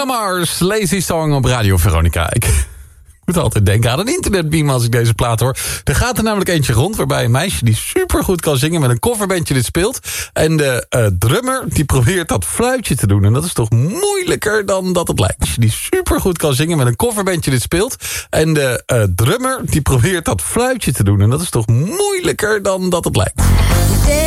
Bruno Mars, Lazy Song op Radio Veronica. Ik moet altijd denken aan een internetbeam als ik deze plaat hoor. Er gaat er namelijk eentje rond waarbij een meisje die supergoed kan zingen met een coverbandje dit speelt. En de drummer die probeert dat fluitje te doen. En dat is toch moeilijker dan dat het lijkt. Die supergoed kan zingen met een coverbandje dit speelt. En de drummer die probeert dat fluitje te doen. En dat is toch moeilijker dan dat het lijkt.